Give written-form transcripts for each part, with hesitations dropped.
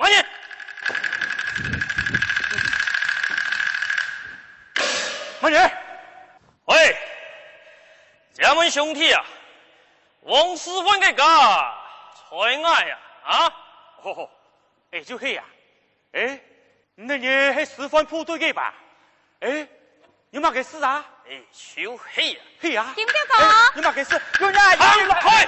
慢点。慢点。喂，这门兄弟啊，王师傅嘅家才爱呀啊！ 哦，哎，就嘿呀，哎，那你系师范部队嘅吧？哎，有乜嘅事啊？ 哎，就嘿呀， 嘿呀， 點解講？ 有乜嘅事？有呀， 行開！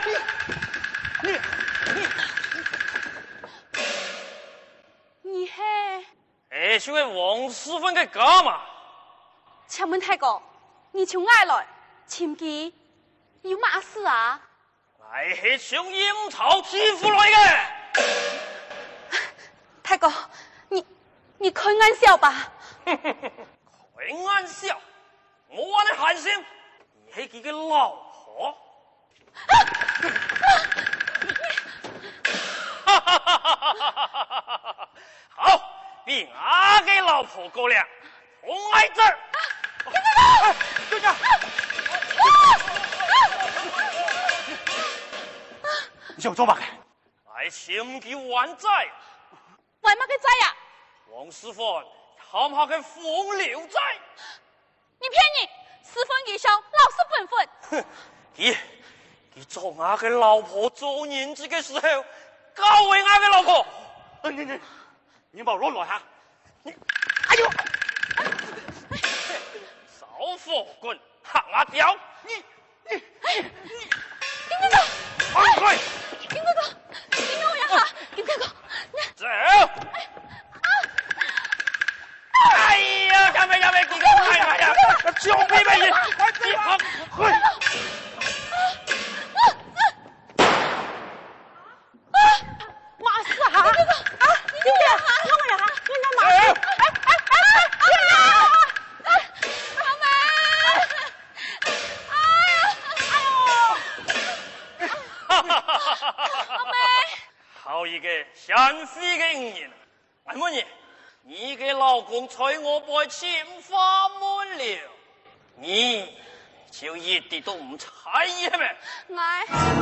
你係？ 哎，就係王師傅嘅家嘛。 請問太哥，你從哪來？前幾有乜事啊？ 我係從陰曹地府來嘅。 太哥，你開玩笑吧？ 開玩笑，我話你閒心，你係佢嘅老婆。好，比我嘅老婆高粱，同喺這兒。 队长，你想做乜嘅？ 來簽佢還債。 為乜嘅債呀？ 王師傅喊下佢風流債。 你騙人！師傅義兄老實本分。 哼，佢做我嘅老婆做年紀嘅時候，教為我嘅老婆。 你冇攞來下。 哎呦！少火棍，嚇我屌！ 點解講？ 放開！ 點解講？點解我呀？點解講？ 走！哎呀，入嚟，見到係咪呀？照片乜嘢？快啲行去！ 馬事啊！你點呀？我呀？我呀馬事！好一個賢妃嘅女人，阿妹，你嘅老公娶我拜簽花門了，你就一啲都唔猜嘅咩？